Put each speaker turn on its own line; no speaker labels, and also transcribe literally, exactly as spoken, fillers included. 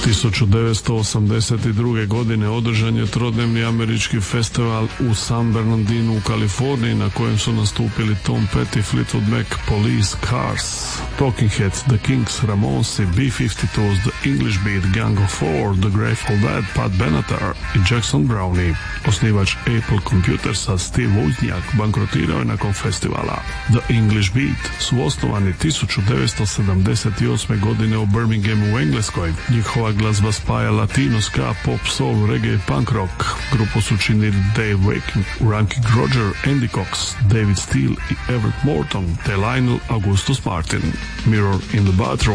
tisuću devetsto osamdeset druge. godine održan je trodnevni američki festival u San Bernardinu u Kaliforniji na kojem su nastupili Tom Petty, Fleetwood Mac, Police, Cars, Talking Heads, The Kinks, Ramonsi, B fifty-twos, The English Beat, Gang of Four, The Grateful Dead, Pat Benatar i Jackson Brownie. Osnivač Apple Computersa Steve Wozniak bankrotirao je nakon festivala. The English Beat su osnovani tisuću devetsto sedamdeset osme. godine u Birminghamu u Engleskoj. Njihova glazba spaja latino, ska, pop, soul, reggae, punk rock. Grupu su činili Dave Wakeman, Ranking Roger, Andy Cox, David Steele i Everett Morton te Lionel Augustus Martin. Mirror in the Bathroom